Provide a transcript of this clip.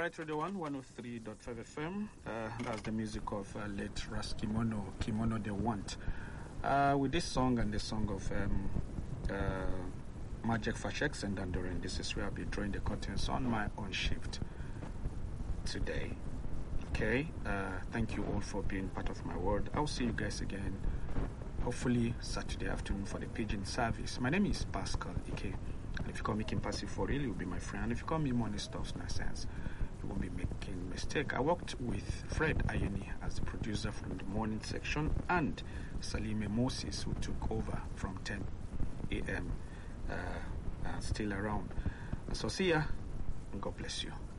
right, Radio 1, 103.5 FM. That's the music of late Ras Kimono They Want. With this song and the song of Majek Fasheks and Dandoren, this is where I'll be drawing the curtains on my own shift today. Okay, thank you all for being part of my world. I'll see you guys again, hopefully Saturday afternoon for the pigeon service. My name is Pascal Ike. And if you call me Kimpasi for real, you'll be my friend. If you call me Money Stuffs Nonsense, you won't be making mistake. I worked with Fred Ayeni as the producer from the morning section and Salime Moses, who took over from 10 a.m. Still around. So see ya, and God bless you.